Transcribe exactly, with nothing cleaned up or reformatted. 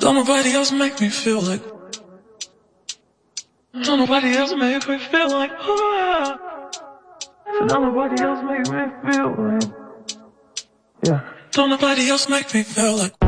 Don't nobody else make me feel like. Don't nobody else make me feel like. Oh, don't nobody else make me feel like. Yeah. Don't nobody else make me feel like.